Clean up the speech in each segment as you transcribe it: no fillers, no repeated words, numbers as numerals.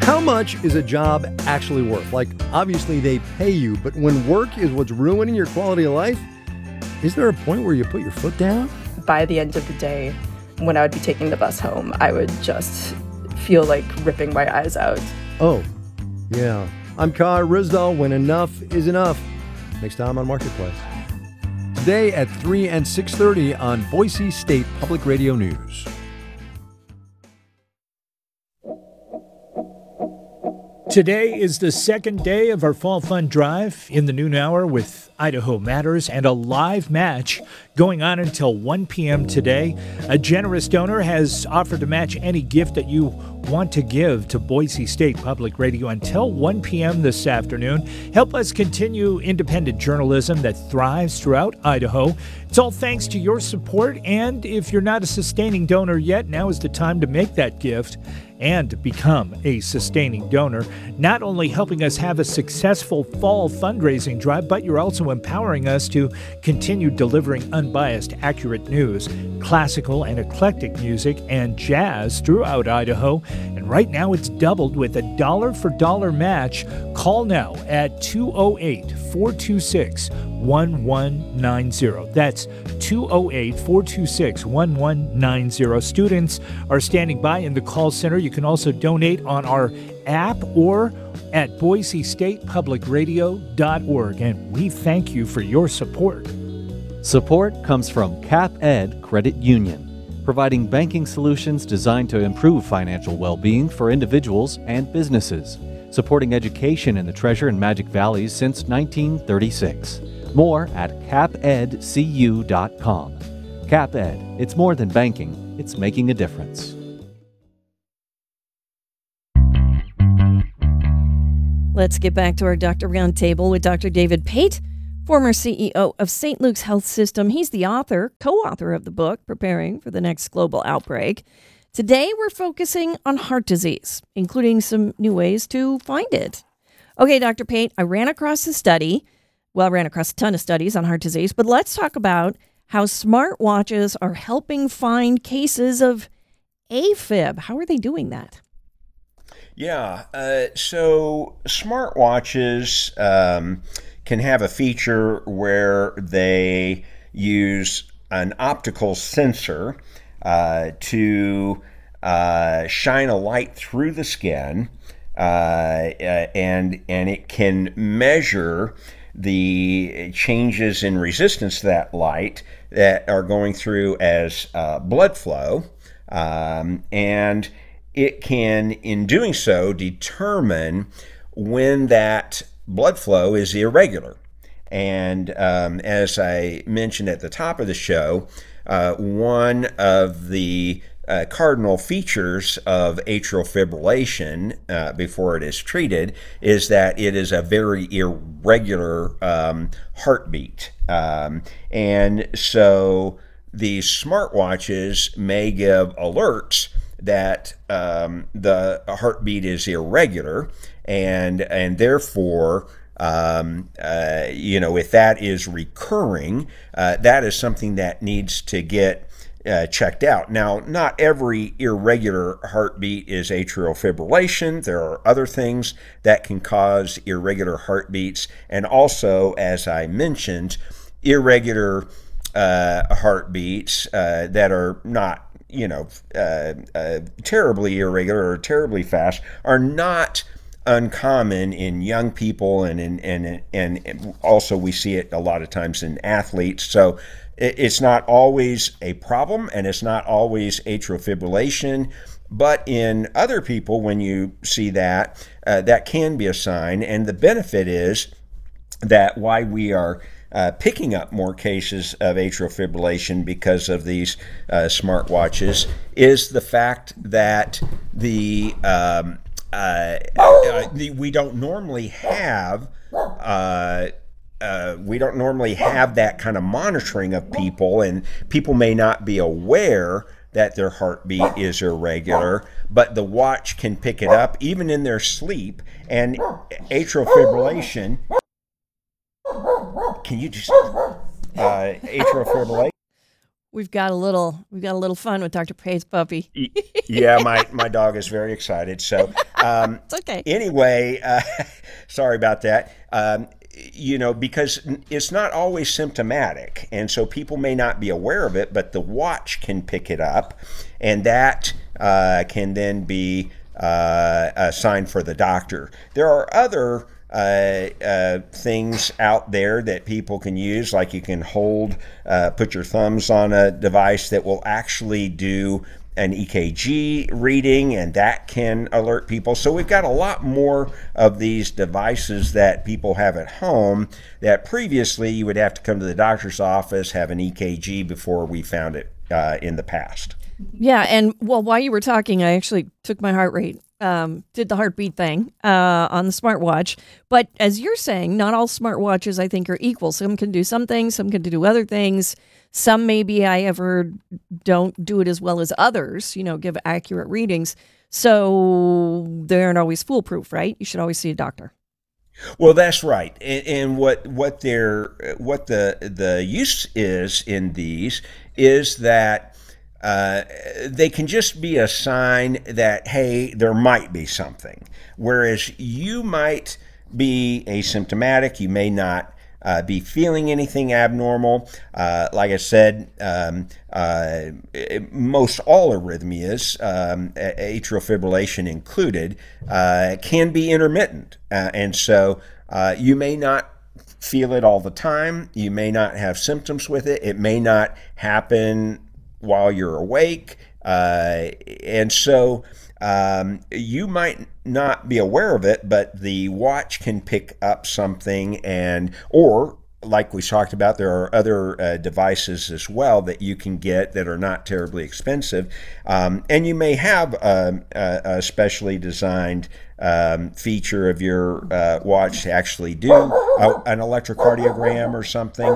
How much is a job actually worth? Like, obviously they pay you, but when work is what's ruining your quality of life, is there a point where you put your foot down? By the end of the day, when I would be taking the bus home, I would just feel like ripping my eyes out. Oh, yeah. I'm Kai Ryssdal when enough is enough. Next time on Marketplace. Today at 3 and 6:30 on Boise State Public Radio News. Today is the second day of our Fall Fun Drive in the noon hour with Idaho Matters and a live match going on until 1 p.m. today. A generous donor has offered to match any gift that you want to give to Boise State Public Radio until 1 p.m. this afternoon. Help us continue independent journalism that thrives throughout Idaho. It's all thanks to your support, and if you're not a sustaining donor yet, now is the time to make that gift and become a sustaining donor, not only helping us have a successful fall fundraising drive, but you're also empowering us to continue delivering unbiased, accurate news, classical and eclectic music, and jazz throughout Idaho. And right now it's doubled with a dollar-for-dollar match. Call now at 208-426-1190. That's 208-426-1190. Students are standing by in the call center. You can also donate on our app or at boisestatepublicradio.org. And we thank you for your support. Support comes from CapEd Credit Union, providing banking solutions designed to improve financial well-being for individuals and businesses, supporting education in the Treasure and Magic Valleys since 1936. More at capedcu.com. CapEd, it's more than banking, it's making a difference. Let's get back to our Doctor Roundtable with Dr. David Pate, former CEO of St. Luke's Health System. He's the co-author of the book, Preparing for the Next Global Outbreak. Today, we're focusing on heart disease, including some new ways to find it. Okay, Dr. Pate, I ran across a ton of studies on heart disease, but let's talk about how smartwatches are helping find cases of AFib. How are they doing that? Yeah, so smartwatches can have a feature where they use an optical sensor to shine a light through the skin, and it can measure the changes in resistance to that light that are going through as blood flow, and it can, in doing so, determine when that blood flow is irregular. And as I mentioned at the top of the show, one of the cardinal features of atrial fibrillation before it is treated is that it is a very irregular heartbeat. And so these smartwatches may give alerts that the heartbeat is irregular, and therefore, if that is recurring, that is something that needs to get checked out. Now, not every irregular heartbeat is atrial fibrillation. There are other things that can cause irregular heartbeats, and also, as I mentioned, irregular heartbeats that are not terribly irregular or terribly fast are not uncommon in young people, and also we see it a lot of times in athletes. So it's not always a problem, and it's not always atrial fibrillation, but in other people, when you see that, that can be a sign. And the benefit is that why we are picking up more cases of atrial fibrillation because of these smartwatches is the fact that we don't normally have that kind of monitoring of people, and people may not be aware that their heartbeat is irregular, but the watch can pick it up even in their sleep. And atrial fibrillation, can you just atrial fibrillation? We've got a little fun with Dr. Pate's puppy. Yeah, my dog is very excited. So It's okay. anyway, sorry about that. Because it's not always symptomatic, and so people may not be aware of it, but the watch can pick it up, and that can then be a sign for the doctor. There are other things out there that people can use, like you can put your thumbs on a device that will actually do an EKG reading, and that can alert people. So we've got a lot more of these devices that people have at home that previously you would have to come to the doctor's office, have an EKG before we found it in the past. Yeah, and while you were talking, I actually took my heart rate, did the heartbeat thing on the smartwatch. But as you're saying, not all smartwatches, I think, are equal. Some can do some things, some can do other things. Some maybe I ever don't do it as well as others, give accurate readings. So they aren't always foolproof, right? You should always see a doctor. Well, that's right. And what the use is in these is that they can just be a sign that, hey, there might be something. Whereas you might be asymptomatic, you may not be feeling anything abnormal. Like I said, most all arrhythmias, atrial fibrillation included, can be intermittent. And so you may not feel it all the time. You may not have symptoms with it. It may not happen while you're awake. And so you might not be aware of it, but the watch can pick up something, or like we talked about, there are other devices as well that you can get that are not terribly expensive. And you may have a specially designed feature of your watch to actually do an electrocardiogram or something.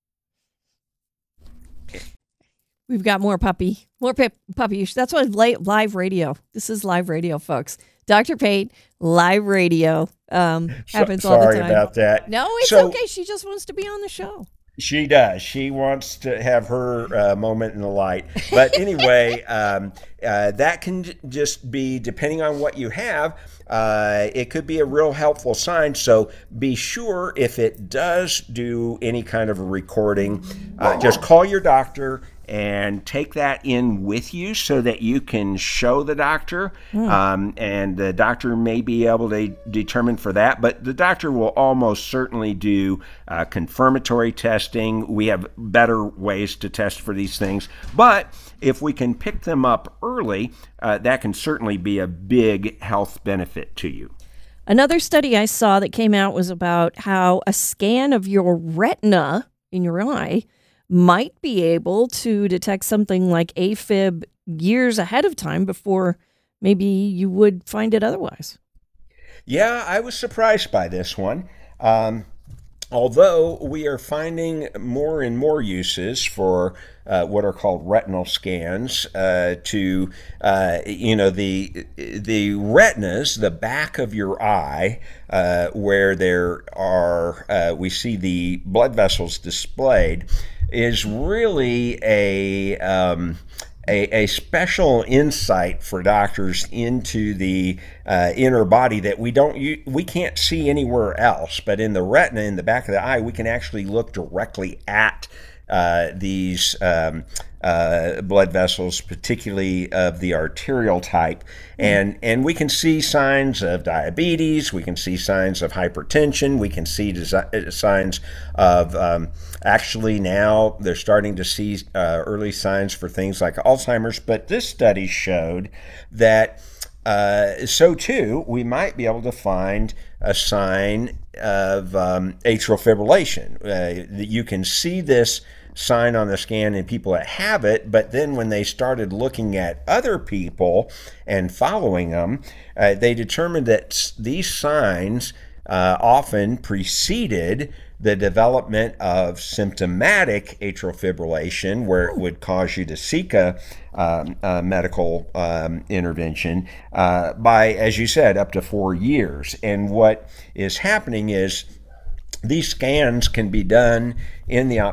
We've got more puppy. That's what live radio. This is live radio, folks. Dr. Pate, live radio happens all the time. Sorry about that. No, it's okay. She just wants to be on the show. She does. She wants to have her moment in the light. But anyway, that can just be, depending on what you have, it could be a real helpful sign. So be sure, if it does do any kind of a recording, just call your doctor and take that in with you so that you can show the doctor. And the doctor may be able to determine for that, but the doctor will almost certainly do confirmatory testing. We have better ways to test for these things, but if we can pick them up early, that can certainly be a big health benefit to you. Another study I saw that came out was about how a scan of your retina in your eye might be able to detect something like AFib years ahead of time before maybe you would find it otherwise. Yeah, I was surprised by this one. Although we are finding more and more uses for what are called retinal scans to, the retinas, the back of your eye, where there are, we see the blood vessels displayed, is really a special insight for doctors into the inner body that we can't see anywhere else. But in the retina, in the back of the eye, we can actually look directly at these blood vessels, particularly of the arterial type, and we can see signs of diabetes. We can see signs of hypertension. We can see signs of actually now they're starting to see early signs for things like Alzheimer's. But this study showed that so too we might be able to find a sign of atrial fibrillation. You can see this sign on the scan in people that have it, but then when they started looking at other people and following them, they determined that these signs often preceded the development of symptomatic atrial fibrillation, where it would cause you to seek a medical intervention by, as you said, up to 4 years. And what is happening is these scans can be done in the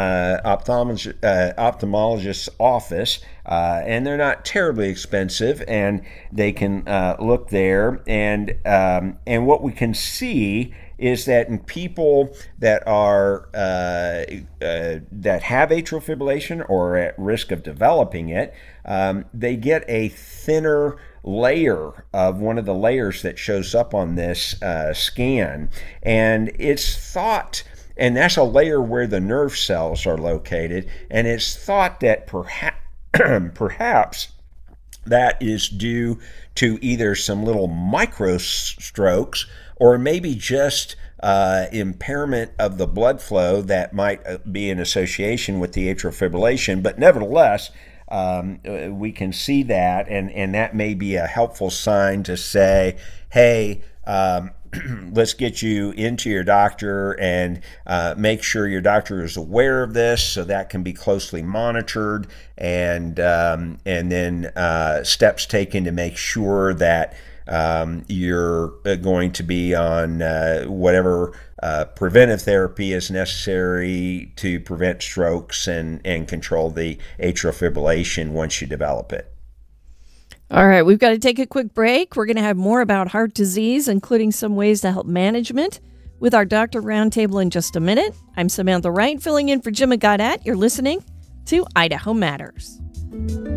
ophthalmologist's office, and they're not terribly expensive, and they can look there. And what we can see is that in people that are that have atrial fibrillation or are at risk of developing it, they get a thinner layer of one of the layers that shows up on this scan, and it's thought, and that's a layer where the nerve cells are located, and it's thought that perhaps that is due to either some little micro strokes or maybe just impairment of the blood flow that might be in association with the atrial fibrillation. But nevertheless, we can see that, and that may be a helpful sign to say, hey, let's get you into your doctor and make sure your doctor is aware of this, so that can be closely monitored, and then steps taken to make sure that you're going to be on whatever preventive therapy is necessary to prevent strokes and control the atrial fibrillation once you develop it. All right, we've got to take a quick break. We're going to have more about heart disease, including some ways to help management, with our Doctor Roundtable in just a minute. I'm Samantha Wright, filling in for Jim Gaudet. You're listening to Idaho Matters.